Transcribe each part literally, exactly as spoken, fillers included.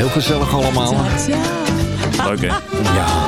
gezellig allemaal. Leuk, hè? Ja.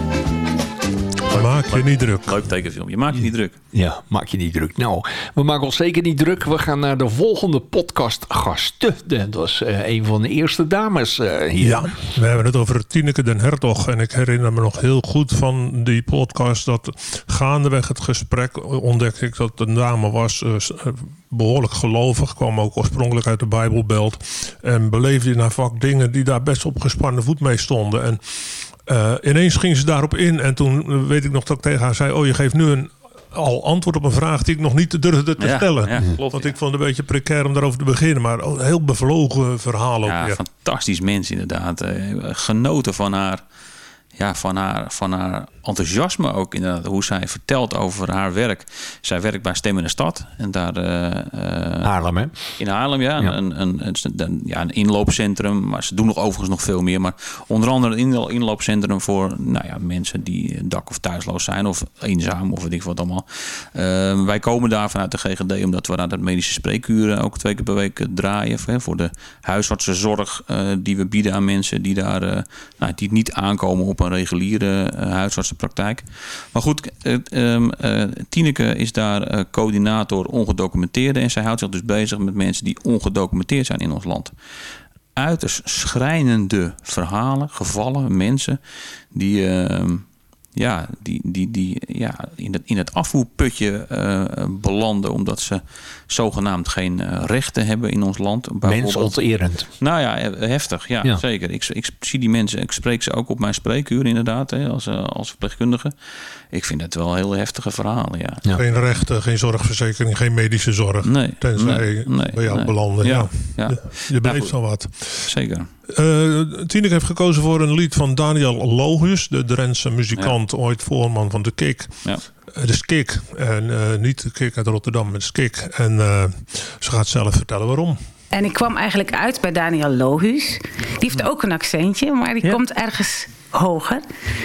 Maak je niet druk. Leuk tekenfilm. Je maakt je niet druk. Ja, maak je niet druk. Nou, we maken ons zeker niet druk. We gaan naar de volgende podcastgasten. Dat is uh, een van de eerste dames uh, hier. Ja, we hebben het over Tineke den Hertog. En ik herinner me nog heel goed van die podcast dat gaandeweg het gesprek ontdekte ik dat het een dame was, uh, behoorlijk gelovig. Kwam ook oorspronkelijk uit de Bijbelbelt. En beleefde in haar vak dingen die daar best op gespannen voet mee stonden. En Uh, ineens ging ze daarop in en toen uh, weet ik nog dat ik tegen haar zei, oh, je geeft nu een, al antwoord op een vraag die ik nog niet durfde te ja, stellen. Ja, klopt, Want ja. ik vond het een beetje precair om daarover te beginnen, maar oh, een heel bevlogen verhaal ook. Ja, Ja, fantastisch mens inderdaad. Uh, genoten van haar, ja, van haar, van haar enthousiasme ook inderdaad. Hoe zij vertelt over haar werk. Zij werkt bij Stem in de Stad. En daar, uh, uh, Haarlem, hè? In Haarlem, ja. Ja. Een, een, een, een, ja, een inloopcentrum. Maar ze doen nog overigens nog veel meer. Maar onder andere een inloopcentrum voor nou ja, mensen die dak- of thuisloos zijn. Of eenzaam of weet ik wat allemaal. Uh, wij komen daar vanuit de G G D. Omdat we daar de medische spreekuren ook twee keer per week draaien. Voor, voor de huisartsenzorg uh, die we bieden aan mensen die daar uh, nou, die niet aankomen op een reguliere uh, huisartsenpraktijk. Maar goed, uh, uh, uh, Tineke is daar uh, coördinator ongedocumenteerde. En zij houdt zich dus bezig met mensen die ongedocumenteerd zijn in ons land. Uiterst schrijnende verhalen, gevallen, mensen die, uh, ja, die, die, die ja, in, het, in het afvoerputje uh, belanden omdat ze zogenaamd geen uh, rechten hebben in ons land. Mensonterend. Nou ja, heftig. Ja, ja. zeker. Ik, ik zie die mensen, ik spreek ze ook op mijn spreekuur inderdaad, hè, als, uh, als verpleegkundige. Ik vind het wel heel heftige verhalen, ja. Ja. Geen rechten, geen zorgverzekering, geen medische zorg. Nee, tenzij nee, nee, bij jou nee. belanden. Ja, Ja. ja. Je, je beleeft Nou, al wat. Zeker. Uh, Tineke heeft gekozen voor een lied van Daniel Logius, de Drentse muzikant, ja. Ooit voorman van de Kik. Ja. De Skik. En uh, niet de Kik uit Rotterdam, maar de Skik. En uh, ze gaat zelf vertellen waarom. En ik kwam eigenlijk uit bij Daniel Lohuus. Die heeft ook een accentje, maar die ja. komt ergens hoger.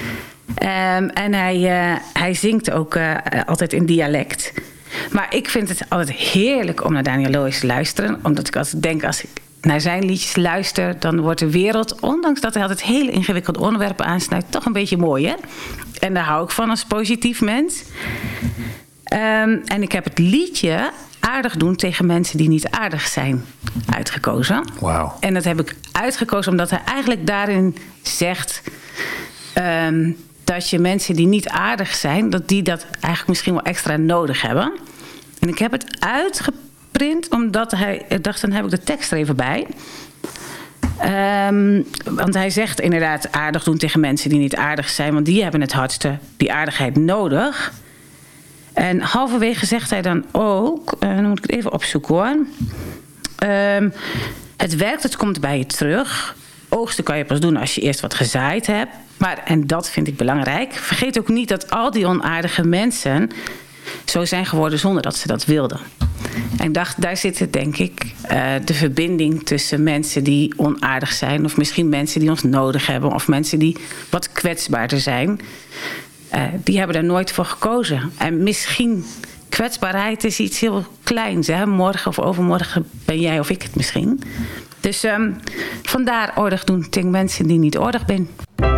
Um, en hij, uh, hij zingt ook uh, altijd in dialect. Maar ik vind het altijd heerlijk om naar Daniel Lohuus te luisteren. Omdat ik altijd denk, als ik naar zijn liedjes luister, dan wordt de wereld, ondanks dat hij altijd hele ingewikkelde onderwerpen aansnijdt, toch een beetje mooier. En daar hou ik van als positief mens. Um, en ik heb het liedje Aardig doen tegen mensen die niet aardig zijn uitgekozen. Wauw. En dat heb ik uitgekozen omdat hij eigenlijk daarin zegt um, dat je mensen die niet aardig zijn, dat die dat eigenlijk misschien wel extra nodig hebben. En ik heb het uitgeprint omdat hij, ik dacht, dan heb ik de tekst er even bij. Um, want hij zegt inderdaad aardig doen tegen mensen die niet aardig zijn, want die hebben het hardste die aardigheid nodig. En halverwege zegt hij dan ook, uh, dan moet ik het even opzoeken hoor. Um, het werkt, het komt bij je terug. Oogsten kan je pas doen als je eerst wat gezaaid hebt. Maar, en dat vind ik belangrijk, vergeet ook niet dat al die onaardige mensen zo zijn geworden zonder dat ze dat wilden. En ik dacht, daar zit het denk ik, uh, de verbinding tussen mensen die onaardig zijn, of misschien mensen die ons nodig hebben, of mensen die wat kwetsbaarder zijn. Uh, die hebben daar nooit voor gekozen. En misschien, kwetsbaarheid is iets heel kleins. Hè? Morgen of overmorgen ben jij of ik het misschien. Dus um, vandaar oorlog doen tegen mensen die niet oorlog zijn.